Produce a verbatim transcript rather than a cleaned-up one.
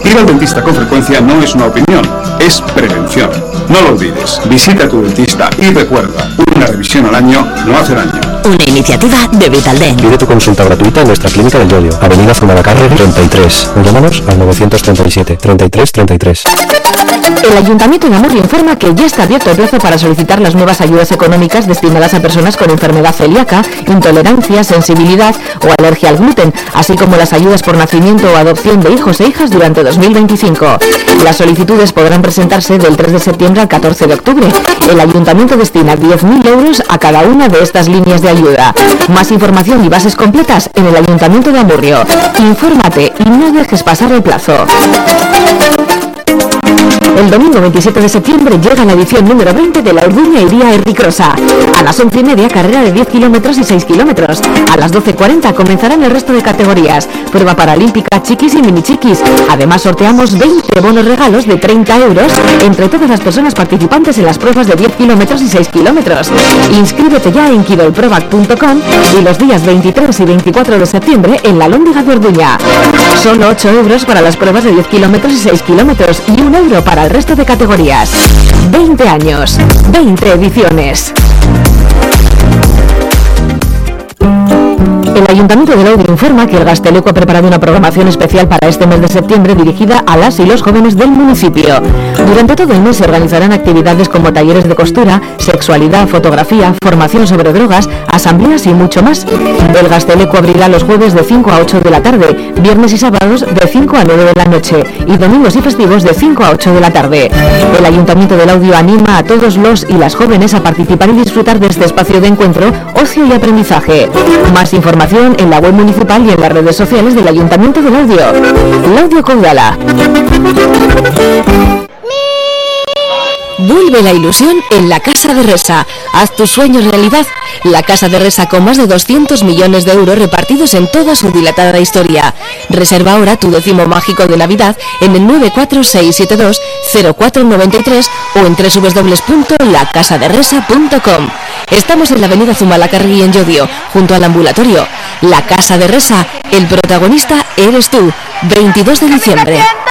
Ir al dentista con frecuencia no es una opinión, es prevención. No lo olvides, visita a tu dentista y recuerda, una revisión al año no hace daño. Una iniciativa de Vitaldent. Pide tu consulta gratuita en nuestra clínica del Llodio, Avenida Zumalacárregui treinta y tres. O llámanos al novecientos treinta y siete, treinta y tres, treinta y tres. El Ayuntamiento de Amurrio informa que ya está abierto el plazo para solicitar las nuevas ayudas económicas destinadas a personas con enfermedad celíaca, intolerancia, sensibilidad o alergia al gluten, así como las ayudas por nacimiento o adopción de hijos e hijas durante dos mil veinticinco. Las solicitudes podrán presentarse del tres de septiembre al catorce de octubre. El Ayuntamiento destina diez mil euros a cada una de estas líneas de ayuda. Más información y bases completas en el Ayuntamiento de Amurrio. Infórmate y no dejes pasar el plazo. El domingo veintisiete de septiembre llega la edición número veinte de la Orduña Iría Herricrosa. A las once y media, carrera de diez kilómetros y seis kilómetros. A las doce cuarenta comenzarán el resto de categorías. Prueba paralímpica, chiquis y mini chiquis. Además sorteamos veinte bonos regalos de treinta euros entre todas las personas participantes en las pruebas de diez kilómetros y seis kilómetros. Inscríbete ya en kidolprovac punto com y los días veintitrés y veinticuatro de septiembre en la Lóndiga de Orduña. Solo ocho euros para las pruebas de diez kilómetros y seis kilómetros y un euro para el resto de categorías. veinte años, veinte ediciones. El Ayuntamiento de Laudio informa que el Gazteleco ha preparado una programación especial para este mes de septiembre dirigida a las y los jóvenes del municipio. Durante todo el mes se organizarán actividades como talleres de costura, sexualidad, fotografía, formación sobre drogas, asambleas y mucho más. El Gazteleco abrirá los jueves de cinco a ocho de la tarde, viernes y sábados de cinco a nueve de la noche y domingos y festivos de cinco a ocho de la tarde. El Ayuntamiento de Laudio anima a todos los y las jóvenes a participar y disfrutar de este espacio de encuentro, ocio y aprendizaje. Más información en la web municipal y en las redes sociales del Ayuntamiento de Laudio. Laudio Caudala. Vuelve la ilusión en la Casa de Resa. Haz tus sueños realidad. La Casa de Resa, con más de doscientos millones de euros repartidos en toda su dilatada historia. Reserva ahora tu décimo mágico de Navidad en el nueve cuatro seis siete dos cero cuatro nueve tres o en doble u doble u doble u punto la casa de resa punto com. Estamos en la avenida Zumalacárregui en Llodio, junto al ambulatorio. La Casa de Resa, el protagonista eres tú. veintidós de diciembre.